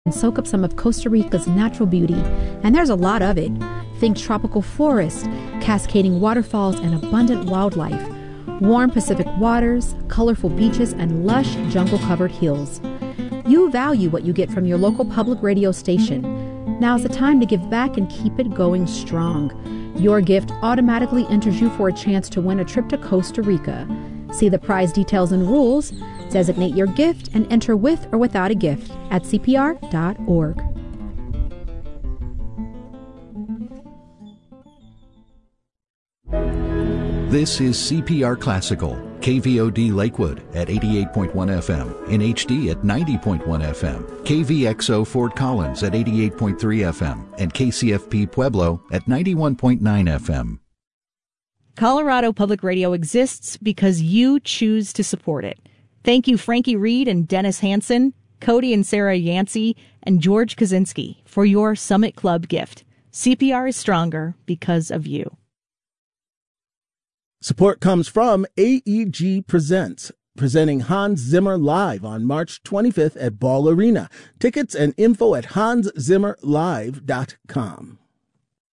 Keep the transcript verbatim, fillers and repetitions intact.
and soak up some of Costa Rica's natural beauty, and there's a lot of it. Think tropical forest, cascading waterfalls, and abundant wildlife. Warm Pacific waters, colorful beaches, and lush jungle-covered hills. You value what you get from your local public radio station. Now's the time to give back and keep it going strong. Your gift automatically enters you for a chance to win a trip to Costa Rica. See the prize details and rules. Designate your gift and enter with or without a gift at C P R dot org. This is C P R Classical, K V O D Lakewood at eighty-eight point one F M, in H D at ninety point one F M, K V X O Fort Collins at eighty-eight point three F M, and K C F P Pueblo at ninety-one point nine F M. Colorado Public Radio exists because you choose to support it. Thank you, Frankie Reed and Dennis Hansen, Cody and Sarah Yancey, and George Kaczynski for your Summit Club gift. C P R is stronger because of you. Support comes from A E G Presents, presenting Hans Zimmer live on March twenty-fifth at Ball Arena. Tickets and info at hans zimmer live dot com.